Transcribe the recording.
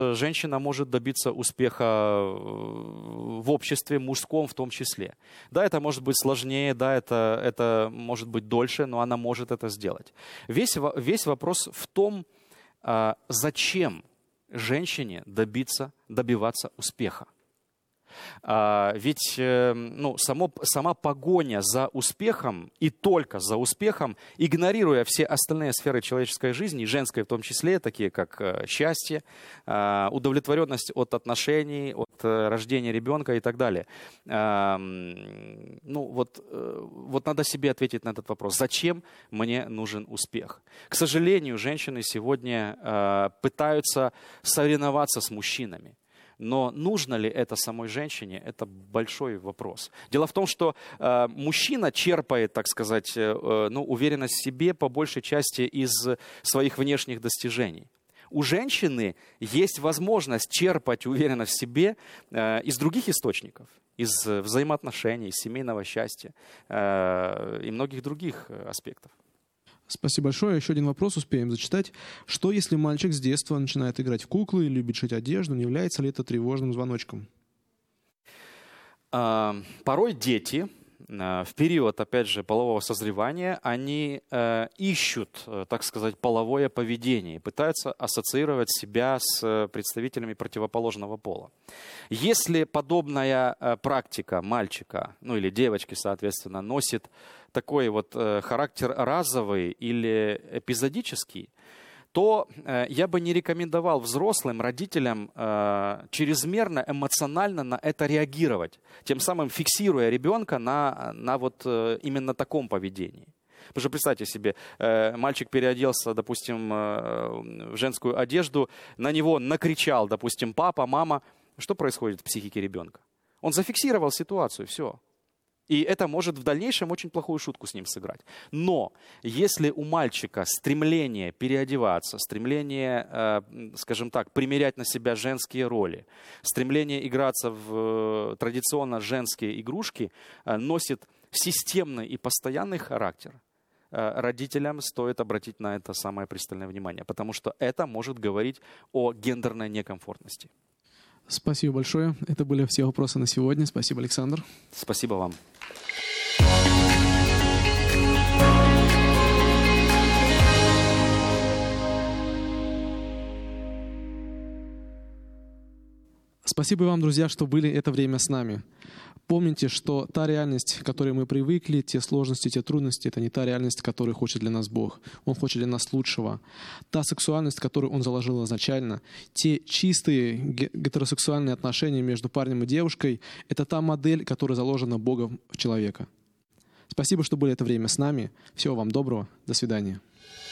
женщина может добиться успеха в обществе, мужском в том числе. Да, это может быть сложнее, да, это может быть дольше, но она может это сделать. Весь вопрос в том, зачем женщине добиваться успеха. Ведь сама погоня за успехом и только за успехом, игнорируя все остальные сферы человеческой жизни, женской в том числе, такие как счастье, удовлетворенность от отношений, от рождения ребенка и так далее. Вот надо себе ответить на этот вопрос. Зачем мне нужен успех? К сожалению, женщины сегодня пытаются соревноваться с мужчинами. Но нужно ли это самой женщине, это большой вопрос. Дело в том, что мужчина черпает, так сказать, уверенность в себе по большей части из своих внешних достижений. У женщины есть возможность черпать уверенность в себе из других источников, из взаимоотношений, из семейного счастья и многих других аспектов. Спасибо большое. Еще один вопрос успеем зачитать. Что, если мальчик с детства начинает играть в куклы, любит шить одежду, не является ли это тревожным звоночком? Порой дети в период, опять же, полового созревания, они ищут, так сказать, половое поведение, пытаются ассоциировать себя с представителями противоположного пола. Если подобная практика мальчика, или девочки, соответственно, носит такой вот характер разовый или эпизодический, то я бы не рекомендовал взрослым, родителям чрезмерно эмоционально на это реагировать, тем самым фиксируя ребенка на вот именно таком поведении. Потому что представьте себе, мальчик переоделся, допустим, в женскую одежду, на него накричал, допустим, папа, мама. Что происходит в психике ребенка? Он зафиксировал ситуацию, все. И это может в дальнейшем очень плохую шутку с ним сыграть. Но если у мальчика стремление переодеваться, стремление, скажем так, примерять на себя женские роли, стремление играться в традиционно женские игрушки носит системный и постоянный характер, родителям стоит обратить на это самое пристальное внимание, потому что это может говорить о гендерной некомфортности. Спасибо большое. Это были все вопросы на сегодня. Спасибо, Александр. Спасибо вам. Спасибо вам, друзья, что были это время с нами. Помните, что та реальность, к которой мы привыкли, те сложности, те трудности, это не та реальность, которую хочет для нас Бог. Он хочет для нас лучшего. Та сексуальность, которую Он заложил изначально, те чистые гетеросексуальные отношения между парнем и девушкой, это та модель, которая заложена Богом в человека. Спасибо, что были это время с нами. Всего вам доброго. До свидания.